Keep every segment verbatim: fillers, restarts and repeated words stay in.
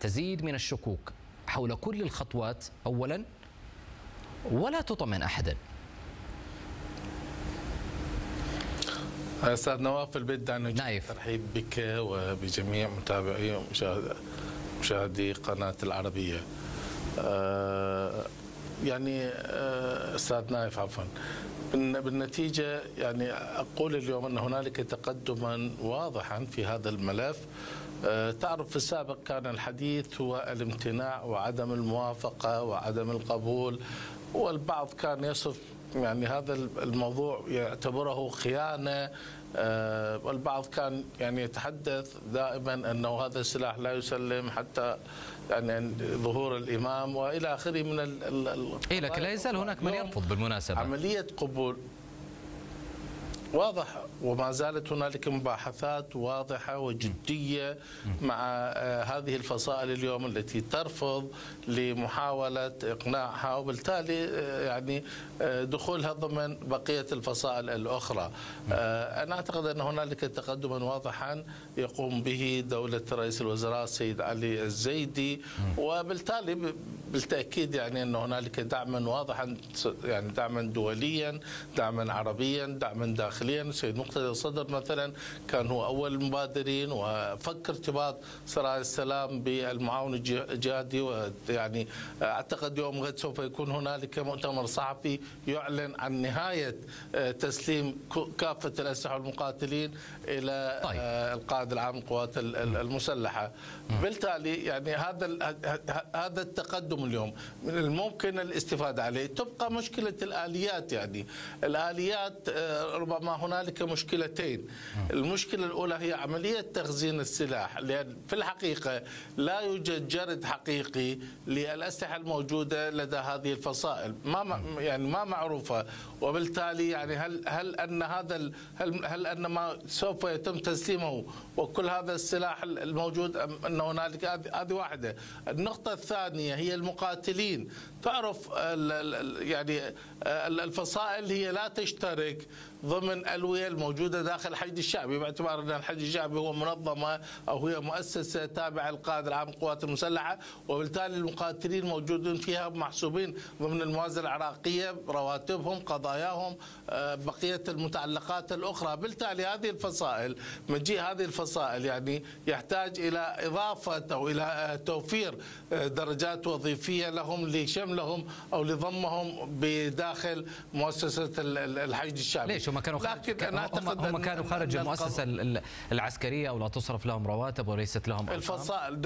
تزيد من الشكوك حول كل الخطوات أولا، ولا تطمئن أحدا. أستاذ نواف، البدء أن نايف ترحيب بك وبجميع متابعي ومشاهدي قناة العربية. آه يعني آه أستاذ نايف عفوا، بالنتيجة يعني أقول اليوم أن هنالك تقدما واضحا في هذا الملف. آه تعرف في السابق كان الحديث هو الامتناع وعدم الموافقة وعدم القبول، والبعض كان يصف يعني هذا الموضوع يعتبره خيانة، والبعض كان يعني يتحدث دائما أنه هذا السلاح لا يسلم حتى يعني ظهور الإمام وإلى آخره من ال إيه، لكن لا يزال هناك من يرفض بالمناسبة. عملية قبول واضح، وما زالت هنالك مباحثات واضحة وجدية مع هذه الفصائل اليوم التي ترفض لمحاولة إقناعها، وبالتالي يعني دخولها ضمن بقية الفصائل الأخرى. أنا أعتقد أن هنالك تقدما واضحا يقوم به دولة رئيس الوزراء السيد علي الزيدي، وبالتالي بالتأكيد يعني أن هنالك دعما واضحا، يعني دعما دوليا، دعما عربيا، دعما داخليا. السيد مقتدى الصدر مثلا كان هو أول المبادرين وفك ارتباط سرايا السلام بالمعاون الجهادي، ويعني أعتقد يوم غد سوف يكون هنالك مؤتمر صحفي يعلن عن نهاية تسليم كافة الأسلحة والمقاتلين إلى طيب. القائد العام للقوات المسلحة. بالتالي يعني هذا هذا التقدم اليوم من الممكن الاستفادة عليه. تبقى مشكلة الآليات، يعني الآليات ربما هنالك مشكلتين. المشكلة الأولى هي عملية تخزين السلاح، لأن في الحقيقة لا يوجد جرد حقيقي للأسلحة الموجودة لدى هذه الفصائل، ما يعني ما معروفة، وبالتالي يعني هل هل أن هذا هل هل أن ما سوف يتم تسليمه وكل هذا السلاح الموجود، أم أن هنالك هذه واحدة. النقطة الثانية هي المقاتلين. تعرف يعني الفصائل هي لا تشترك ضمن ألوية الموجودة داخل الحشد الشعبي، باعتبار أن الحشد الشعبي هو منظمة أو هي مؤسسة تابعة للقائد العام للقوات المسلحة، وبالتالي المقاتلين موجودين فيها محسوبين ضمن الموازنة العراقية، رواتبهم، قضاياهم، بقية المتعلقات الأخرى. بالتالي هذه الفصائل، مجيء هذه الفصائل يعني يحتاج إلى إضافة أو إلى توفير درجات وظيفية لهم لشملهم أو لضمهم بداخل مؤسسة الحشد الشعبي. ليش هم كانوا خارج هم, هم كانوا خارج المؤسسة العسكرية ولا تصرف لهم رواتب وليست لهم الفصائل؟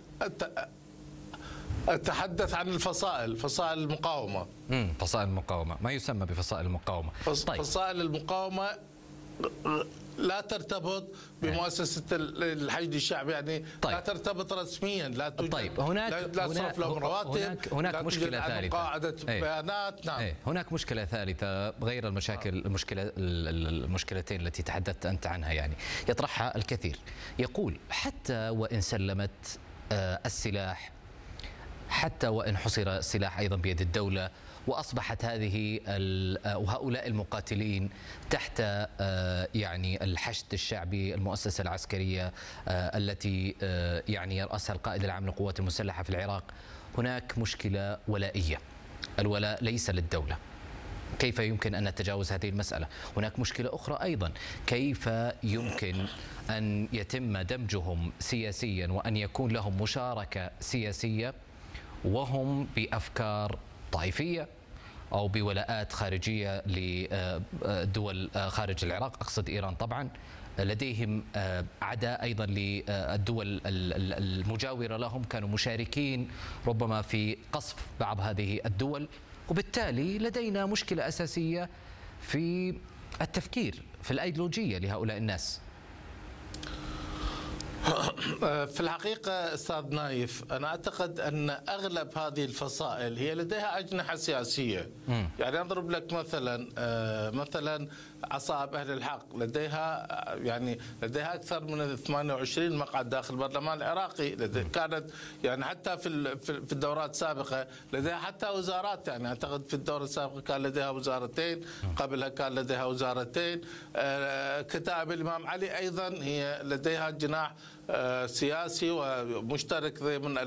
أتحدث عن الفصائل، فصائل المقاومة. امم فصائل المقاومة، ما يسمى بفصائل المقاومة. طيب. فصائل المقاومة لا ترتبط بمؤسسة الحشد الشعبي، يعني طيب. لا ترتبط رسميا، لا توجد طيب. هناك لا تصرف لهم رواتب، هناك, هناك لا مشكلة ثالثة، قاعدة ايه. بيانات. نعم ايه. هناك مشكلة ثالثة غير المشاكل آه. المشكلة المشكلتين التي تحدثت أنت عنها، يعني يطرحها الكثير. يقول حتى وإن سلمت آه السلاح، حتى وإن حصر السلاح أيضا بيد الدولة، وأصبحت هذه وهؤلاء المقاتلين تحت يعني الحشد الشعبي، المؤسسة العسكرية التي يعني يرأسها القائد العام للقوات المسلحة في العراق، هناك مشكلة ولائية. الولاء ليس للدولة. كيف يمكن أن نتجاوز هذه المسألة؟ هناك مشكلة أخرى أيضا، كيف يمكن أن يتم دمجهم سياسيا وأن يكون لهم مشاركة سياسية وهم بأفكار طائفية أو بولاءات خارجية لدول خارج العراق، أقصد إيران طبعا، لديهم عداء أيضا للدول المجاورة لهم، كانوا مشاركين ربما في قصف بعض هذه الدول، وبالتالي لدينا مشكلة أساسية في التفكير، في الأيديولوجية لهؤلاء الناس. في الحقيقة أستاذ نايف، أنا أعتقد أن أغلب هذه الفصائل هي لديها أجنحة سياسية. م. يعني أضرب لك مثلا مثلا عصائب أهل الحق لديها يعني لديها أكثر من ثمانية وعشرين مقعد داخل البرلمان العراقي. كانت يعني حتى في في الدورات السابقة لديها حتى وزارات، يعني أعتقد في الدورة السابقة كان لديها وزارتين، قبلها كان لديها وزارتين. كتائب الإمام علي أيضا هي لديها جناح سياسي ومشترك ضمن